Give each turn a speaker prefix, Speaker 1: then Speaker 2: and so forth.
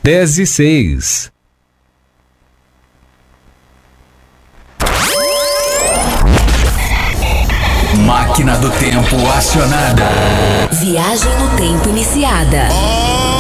Speaker 1: 10:06.
Speaker 2: Máquina do tempo acionada.
Speaker 3: Viagem no tempo iniciada.